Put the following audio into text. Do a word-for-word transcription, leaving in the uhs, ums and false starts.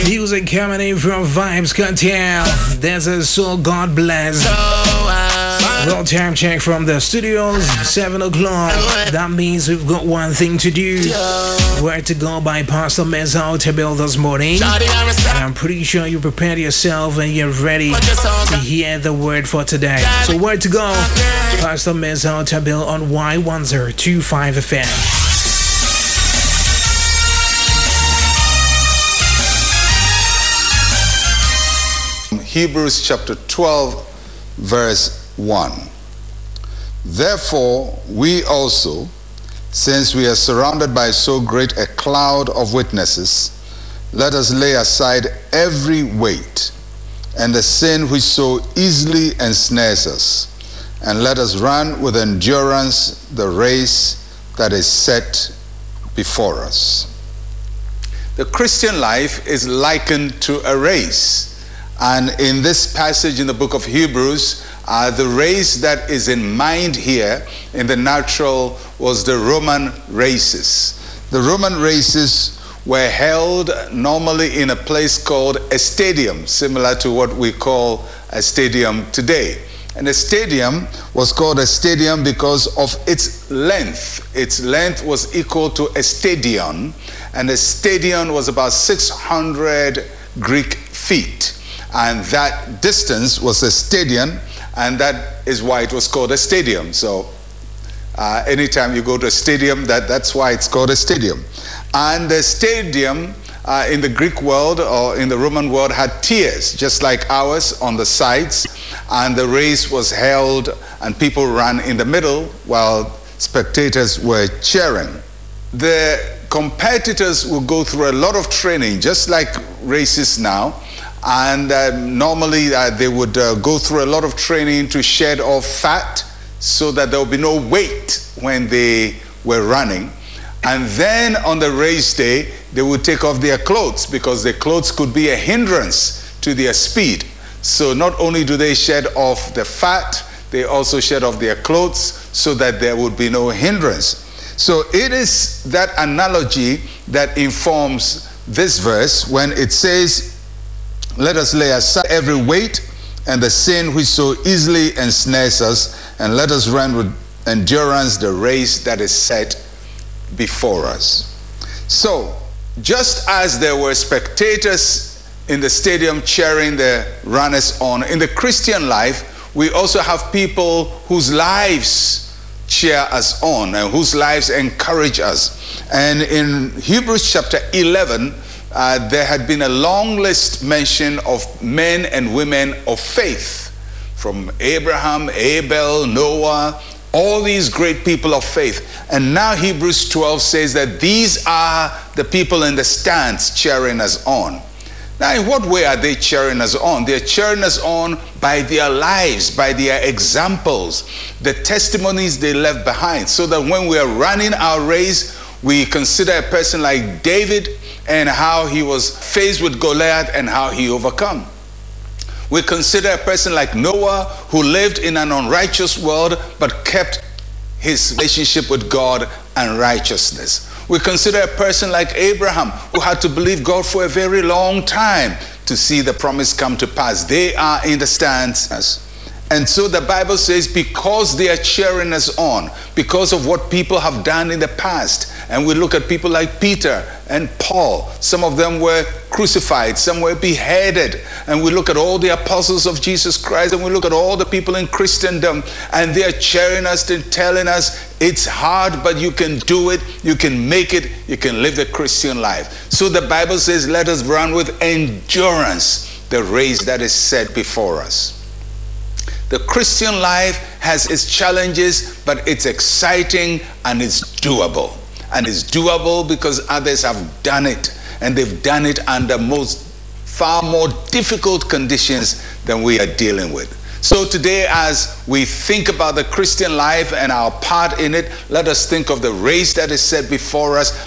Music coming in from Vibes Cartel. There's a soul, God bless. Well, time check from the studios, seven o'clock. That means we've got one thing to do. Where to go by Pastor Mezal Tabil this morning. And I'm pretty sure you prepared yourself and you're ready to hear the word for today. So where to go? Pastor Mezal Tabil on Y one zero two five F M. Hebrews chapter twelve, verse one. Therefore, we also, since we are surrounded by so great a cloud of witnesses, let us lay aside every weight and the sin which so easily ensnares us, and let us run with endurance the race that is set before us. The Christian life is likened to a race. And in this passage in the book of Hebrews, uh, the race that is in mind here in the natural was the Roman races. The Roman races were held normally in a place called a stadium, similar to what we call a stadium today. And a stadium was called a stadium because of its length. Its length was equal to a stadion, and a stadion was about six hundred Greek feet. And that distance was a stadium, and that is why it was called a stadium. So uh, anytime you go to a stadium, that, that's why it's called a stadium. And the stadium uh, in the Greek world or in the Roman world had tiers, just like ours, on the sides. And the race was held and people ran in the middle while spectators were cheering. The competitors will go through a lot of training, just like races now. And uh, normally uh, they would uh, go through a lot of training to shed off fat so that there would be no weight when they were running. And then on the race day, they would take off their clothes because their clothes could be a hindrance to their speed. So not only do they shed off the fat, they also shed off their clothes so that there would be no hindrance. So it is that analogy that informs this verse when it says, let us lay aside every weight and the sin which so easily ensnares us, and let us run with endurance the race that is set before us. So, just as there were spectators in the stadium cheering the runners on, in the Christian life, we also have people whose lives cheer us on and whose lives encourage us. And in Hebrews chapter eleven, Uh, there had been a long list mention of men and women of faith, from Abraham, Abel, Noah, all these great people of faith. And now Hebrews twelve says that these are the people in the stands cheering us on. Now, in what way are they cheering us on? They're cheering us on by their lives, by their examples, the testimonies they left behind, so that when we are running our race, we consider a person like David and how he was faced with Goliath and how he overcome. We consider a person like Noah, who lived in an unrighteous world but kept his relationship with God and righteousness. We consider a person like Abraham, who had to believe God for a very long time to see the promise come to pass. They are in the stands. And so the Bible says, because they are cheering us on, because of what people have done in the past. And we look at people like Peter and Paul. Some of them were crucified, some were beheaded. And we look at all the apostles of Jesus Christ, and we look at all the people in Christendom, and they are cheering us and telling us, it's hard, but you can do it, you can make it, you can live the Christian life. So the Bible says, let us run with endurance the race that is set before us. The Christian life has its challenges, but it's exciting and it's doable. And it's doable because others have done it, and they've done it under most far more difficult conditions than we are dealing with. So today, as we think about the Christian life and our part in it, let us think of the race that is set before us.